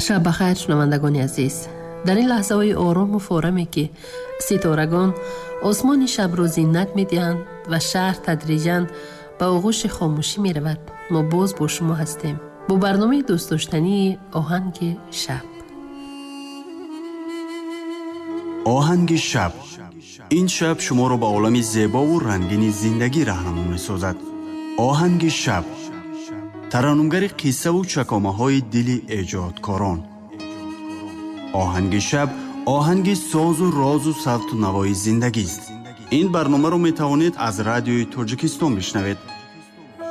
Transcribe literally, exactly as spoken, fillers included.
شب بخیر شنوندگان عزیز. در این لحظه های آرام و فارمی که ستارگان آسمان شب رو زینت می دهند و شهر تدریجاً به آغوش خاموشی می رود، ما باز با شما هستیم با برنامه دوست داشتنی آهنگ شب. آهنگ شب. این شب شما را به عالم زیبا و رنگین زندگی راهنمایی می‌سازد. آهنگ شب، ترانه‌گر قصه و چکامه‌های دل ایجادکاران. آهنگ شب آهنگ ساز و راز و سلط و نوای زندگی است. این برنامه را می‌توانید از رادیوی تاجیکستان بشنوید.